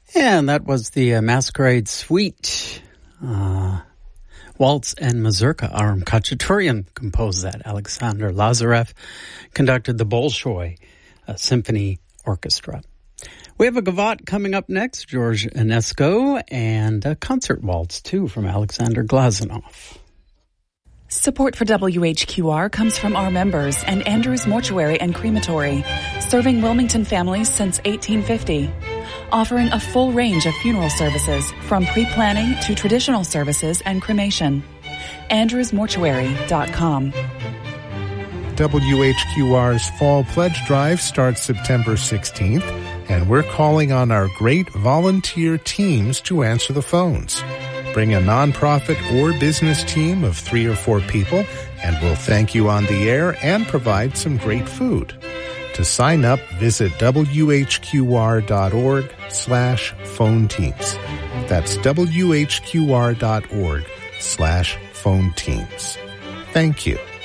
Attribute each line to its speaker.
Speaker 1: And that was the Masquerade Suite. Waltz and Mazurka. Aram Khachaturian composed that. Alexander Lazarev conducted the Bolshoi Symphony Orchestra. We have a gavotte coming up next, George Enesco, and a concert waltz, too, from Alexander Glazunov.
Speaker 2: Support for WHQR comes from our members and Andrews Mortuary and Crematory, serving Wilmington families since 1850. Offering a full range of funeral services, from pre-planning to traditional services and cremation. AndrewsMortuary.com.
Speaker 3: WHQR's Fall Pledge Drive starts September 16th, and we're calling on our great volunteer teams to answer the phones. Bring a nonprofit or business team of 3 or 4 people, and we'll thank you on the air and provide some great food. To sign up, visit whqr.org/phone teams. That's whqr.org/phone teams. Thank you.